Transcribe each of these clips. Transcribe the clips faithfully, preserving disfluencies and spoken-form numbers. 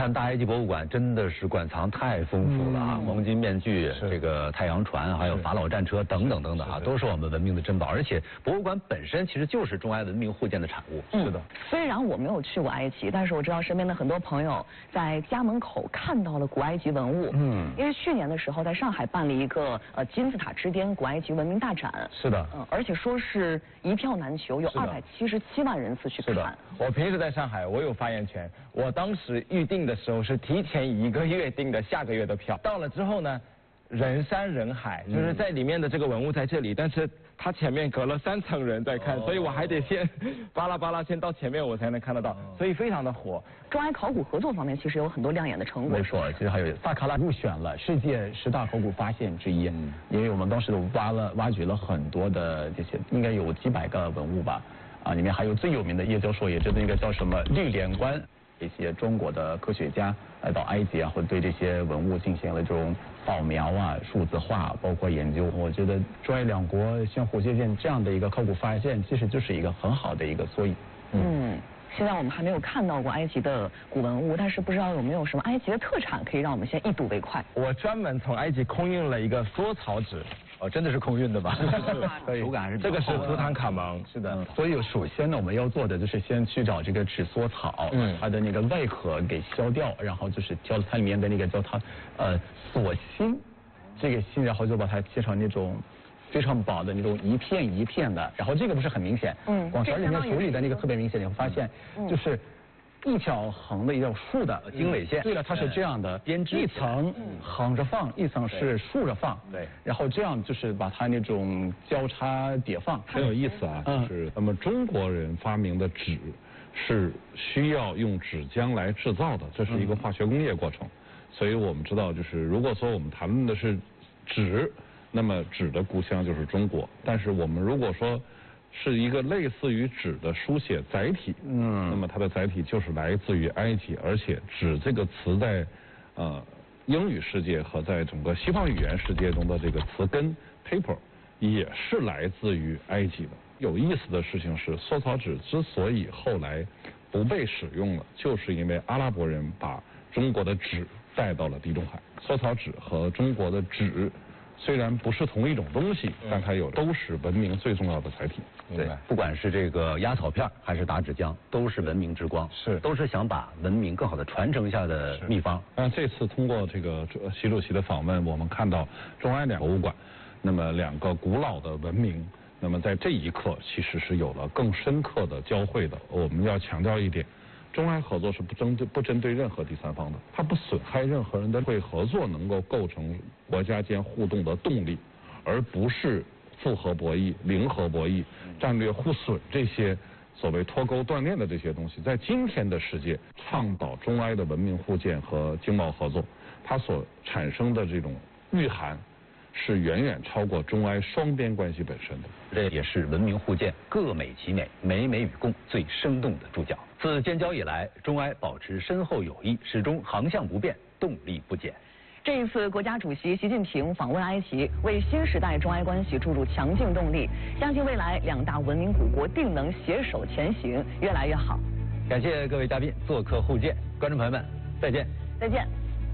看大埃及博物馆真的是馆藏太丰富了啊，黄金面具、这个太阳船，还有法老战车等等等等啊，都是我们文明的珍宝。而且博物馆本身其实就是中埃文明互鉴的产物。 是的。虽然我没有去过埃及，但是我知道身边的很多朋友在家门口看到了古埃及文物。嗯。因为去年的时候在上海办了一个呃金字塔之巅古埃及文明大展。 是的。 嗯，而且说是一票难求，有二百七十七万人次去看。 是的。我平时在上海，我有发言权。我当时预定的时候是提前一个月订的下个月的票，到了之后呢，人山人海，就是在里面的这个文物在这里，但是它前面隔了三层人在看，所以我还得先巴拉巴拉先到前面我才能看得到，所以非常的火。 中埃考古合作方面其实有很多亮眼的成果。 没错，其实还有萨卡拉入选了世界十大考古发现之一，嗯、因为我们当时都挖了挖掘了很多的这些，应该有几百个文物吧，啊，里面还有最有名的叶教授也知道那个叫什么绿莲关。一些中国的科学家来到埃及啊，会对这些文物进行了这种扫描啊、数字化，包括研究。我觉得中埃两国相互借鉴这样的一个考古发现，其实就是一个很好的一个缩影。 嗯。现在我们还没有看到过埃及的古文物，但是不知道有没有什么埃及的特产可以让我们先一睹为快。 我专门从埃及空运了一个缩草纸。 哦，真的是空运的吧？ 手感还是这个是图坦卡蒙， 是的。所以首先呢，我们要做的就是先去找这个纸缩草，嗯，它的那个外壳给削掉，然后就是挑它里面的那个叫它呃锁芯，这个芯，然后就把它切成那种非常薄的那种一片一片的，然后这个不是很明显，嗯，广泉里面处理的那个特别明显，你会发现就是。一条横的，一条竖的经纬线。 对了，它是这样的，编织一层横着放，一层是竖着放。对，然后这样就是把它那种交叉叠放， 很有意思啊。就是那么中国人发明的纸是需要用纸浆来制造的，这是一个化学工业过程。所以我们知道，就是如果说我们谈论的是纸，那么纸的故乡就是中国。但是我们如果说是一个类似于纸的书写载体，嗯，那么它的载体就是来自于埃及，而且纸这个词在呃英语世界和在整个西方语言世界中的这个词根 paper 也是来自于埃及的。有意思的事情是，缩草纸之所以后来不被使用了，就是因为阿拉伯人把中国的纸带到了地中海。缩草纸和中国的纸虽然不是同一种东西，但它有都是文明最重要的载体。 对，不管是这个压草片还是打纸浆，都是文明之光， 是都是想把文明更好的传承下的秘方。 那这次通过这个习主席的访问，我们看到中埃两博物馆，那么两个古老的文明，那么在这一刻其实是有了更深刻的交汇的。我们要强调一点。中埃合作是不针对不针对任何第三方的，它不损害任何人的对合作能够构成国家间互动的动力，而不是复合博弈、零和博弈、战略互损这些所谓脱钩断链的这些东西。在今天的世界，倡导中埃的文明互鉴和经贸合作，它所产生的这种蕴含是远远超过中埃双边关系本身的。 这也是文明互鉴各美其美，美美与共最生动的注脚。自建交以来，中埃保持深厚友谊，始终航向不变，动力不减。 这一次，国家主席习近平访问埃及，为新时代中埃关系注入强劲动力。相信未来两大文明古国定能携手前行，越来越好。 感谢各位嘉宾做客互鉴，观众朋友们，再见。 再见。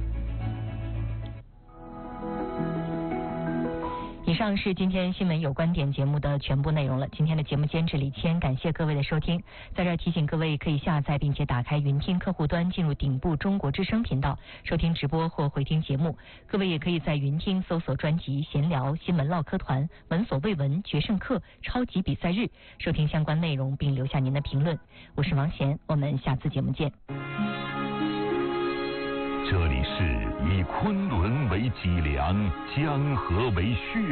以上是今天新闻有观点节目的全部内容了。今天的节目监制李谦，感谢各位的收听。在这儿提醒各位，可以下载并且打开云听客户端，进入顶部中国之声频道，收听直播或回听节目。各位也可以在云听搜索专辑闲聊、新闻唠嗑团、闻所未闻、决胜课、超级比赛日，收听相关内容并留下您的评论。我是王贤，我们下次节目见。 这里是以昆仑为脊梁，江河为血